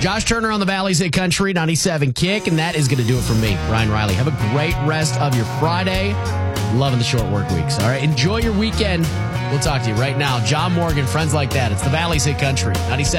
Josh Turner on the Valley's Hit Country 97 Kick, and that is going to do it for me, Ryan Riley. Have a great rest of your Friday. Loving the short work weeks. All right, enjoy your weekend. We'll talk to you right now. John Morgan, Friends Like That. It's the Valley's Hit Country 97.